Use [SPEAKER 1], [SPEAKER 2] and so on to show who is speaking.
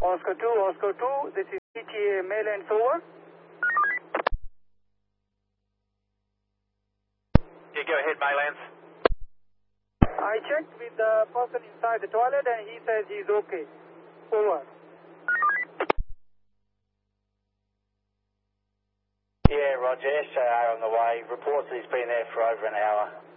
[SPEAKER 1] Oscar 2, this is ETA Maylands over.
[SPEAKER 2] Yeah, go ahead, Maylands.
[SPEAKER 1] I checked with the person inside the toilet and he says he's okay. Over.
[SPEAKER 2] Yeah, Roger, SJR on the way. Reports that he's been there for over an hour.